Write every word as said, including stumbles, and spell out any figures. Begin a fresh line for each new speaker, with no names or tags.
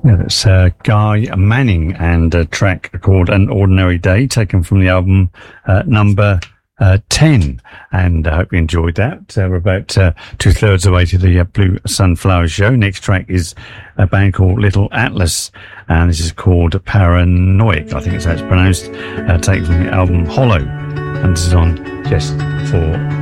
Yeah, that's uh, Guy Manning and a track called An Ordinary Day, taken from the album uh, number uh, ten. And I hope you enjoyed that. Uh, we're about uh, two thirds of the way to the uh, Blue Sunflower Show. Next track is a band called Little Atlas, and this is called Paranoid. I think it's how it's pronounced, uh, taken from the album Hollow. And this is on Just for